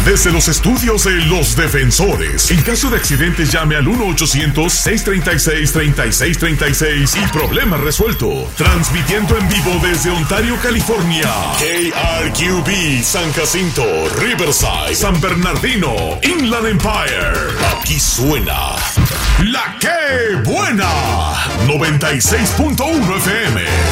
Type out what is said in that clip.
Desde los estudios de Los Defensores. En caso de accidentes, llame al 1-800-636-3636 y problema resuelto. Transmitiendo en vivo desde Ontario, California. KRQB, San Jacinto, Riverside, San Bernardino, Inland Empire. Aquí suena La Que Buena. 96.1 FM.